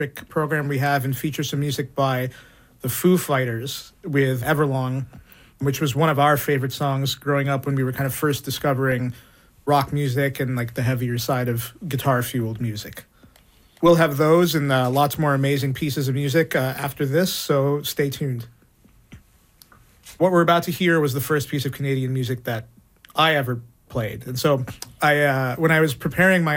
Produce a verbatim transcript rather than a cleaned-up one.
program we have and feature some music by the Foo Fighters with Everlong, which was one of our favorite songs growing up when we were kind of first discovering rock music and like the heavier side of guitar-fueled music. We'll have those and uh, lots more amazing pieces of music uh, after this, so stay tuned. What we're about to hear was the first piece of Canadian music that I ever played. And so I, uh, when I was preparing my